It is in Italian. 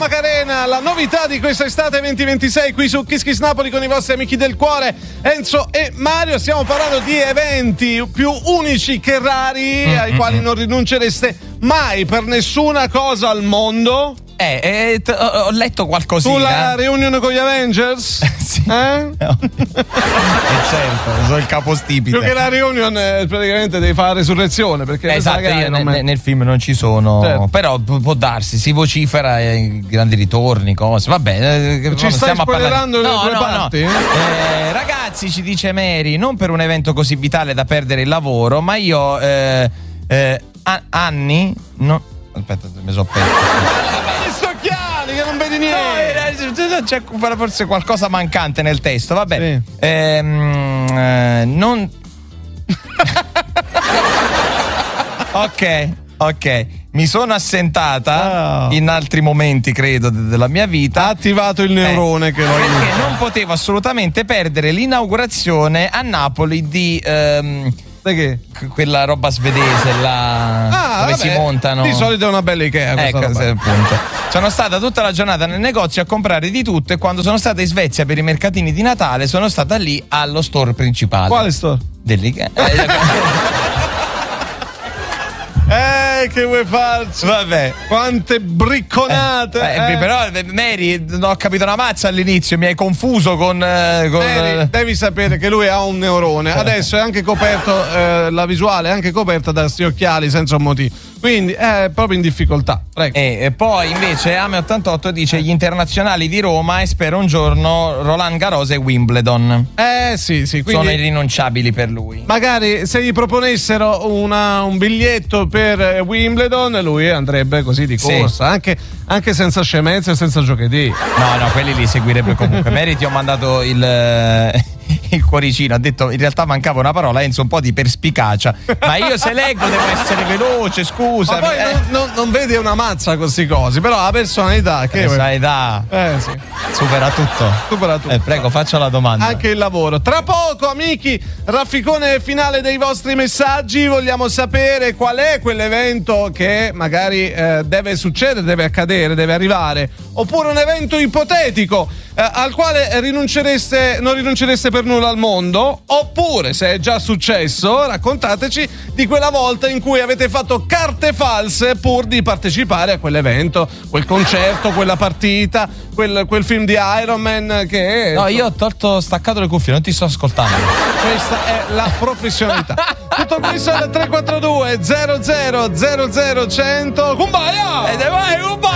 Macarena, la novità di quest'estate 2026 qui su Kiss Kiss Napoli con i vostri amici del cuore Enzo e Mario. Stiamo parlando di eventi più unici che rari ai quali non rinuncereste mai per nessuna cosa al mondo. Ho letto qualcosina. Sulla reunion con gli Avengers? Sì. Certo, sono il capostipite. Più che la reunion praticamente devi fare la resurrezione, perché esatto, io nel film non ci sono, certo. Però può darsi, si vocifera grandi ritorni, cose. Vabbè, ci stai spoilerando le tue parti? No. Ragazzi, ci dice Mary, non per un evento così vitale da perdere il lavoro, ma io anni no. Aspetta, mi sono perso. Occhiali che non vedi niente. No, c'è forse qualcosa mancante nel testo. Vabbè, sì. Non. Ok. Mi sono assentata in altri momenti, credo, della mia vita. Ha attivato il neurone che lo perché non potevo assolutamente perdere l'inaugurazione a Napoli di. Che? Quella roba svedese là dove si montano. Di solito è una bella Ikea. Ecco, appunto. Sono stata tutta la giornata nel negozio a comprare di tutto e quando sono stata in Svezia per i mercatini di Natale sono stata lì allo store principale. Quale store? Dell'Ikea. Che vuoi farci? Vabbè. Quante bricconate. Però Mary, non ho capito una mazza all'inizio, mi hai confuso con Mary, devi sapere che lui ha un neurone. Adesso è anche coperto, la visuale è anche coperta da sti occhiali senza un motivo. Quindi è proprio in difficoltà. Prego. E poi invece Ame88 dice gli internazionali di Roma e spero un giorno Roland Garros e Wimbledon. Sì, quindi sono irrinunciabili per lui. Magari se gli proponessero un biglietto per Wimbledon, lui andrebbe così di corsa, sì. Anche senza scemenze e senza giochetti. No, quelli li seguirebbe comunque. Mary, ti ho mandato il cuoricino, ha detto in realtà mancava una parola, Enzo, un po' di perspicacia, ma io se leggo devo essere veloce, scusa. Ma poi non vedi una mazza con questi cosi, però la personalità sì. Supera tutto. Prego, faccia la domanda. Anche il lavoro. Tra poco, amici, rafficone finale dei vostri messaggi. Vogliamo sapere qual è quell'evento che magari deve succedere, deve accadere, deve arrivare, oppure un evento ipotetico al quale non rinuncereste per nulla al mondo, oppure se è già successo raccontateci di quella volta in cui avete fatto carte false pur di partecipare a quell'evento, quel concerto, quella partita, quel film di Iron Man che no, io ho staccato le cuffie, non ti sto ascoltando. Questa è la professionalità. Tutto questo al 342 00 00 100. Kumbaya!